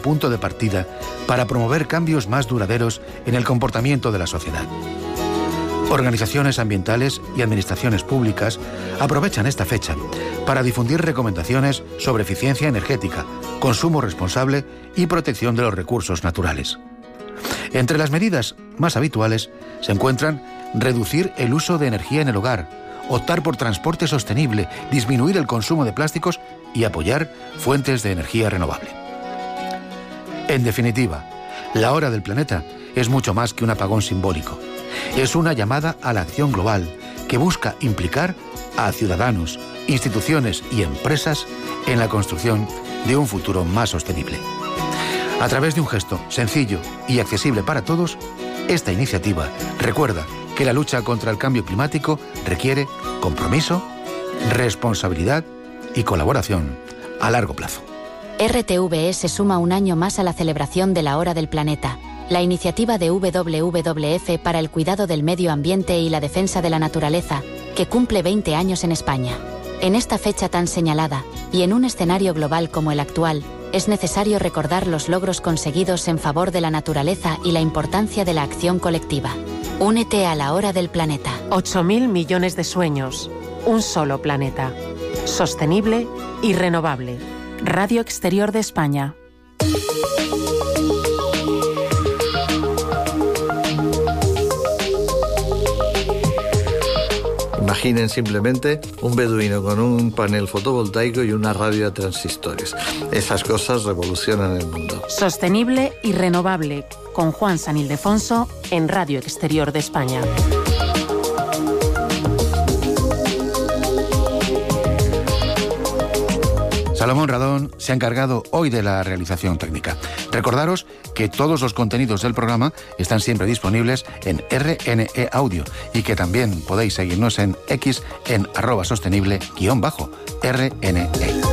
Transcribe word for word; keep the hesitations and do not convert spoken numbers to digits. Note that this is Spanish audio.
punto de partida para promover cambios más duraderos en el comportamiento de la sociedad. Organizaciones ambientales y administraciones públicas aprovechan esta fecha para difundir recomendaciones sobre eficiencia energética, consumo responsable y protección de los recursos naturales. Entre las medidas más habituales se encuentran reducir el uso de energía en el hogar, optar por transporte sostenible, disminuir el consumo de plásticos y apoyar fuentes de energía renovable. En definitiva, la Hora del Planeta es mucho más que un apagón simbólico. Es una llamada a la acción global que busca implicar a ciudadanos, instituciones y empresas en la construcción de un futuro más sostenible. A través de un gesto sencillo y accesible para todos, esta iniciativa recuerda que la lucha contra el cambio climático requiere compromiso, responsabilidad y colaboración a largo plazo. R T V E se suma un año más a la celebración de la Hora del Planeta, la iniciativa de W W F para el cuidado del medio ambiente y la defensa de la naturaleza, que cumple veinte años en España. En esta fecha tan señalada, y en un escenario global como el actual, es necesario recordar los logros conseguidos en favor de la naturaleza y la importancia de la acción colectiva. Únete a la Hora del Planeta. ocho mil millones de sueños. Un solo planeta. Sostenible y renovable. Radio Exterior de España. Imaginen simplemente un beduino con un panel fotovoltaico y una radio a transistores. Esas cosas revolucionan el mundo. Sostenible y renovable, con Juan San Ildefonso en Radio Exterior de España. Salomón Radón se ha encargado hoy de la realización técnica. Recordaros que todos los contenidos del programa están siempre disponibles en R N E Audio y que también podéis seguirnos en X en arroba sostenible guión bajo R N E.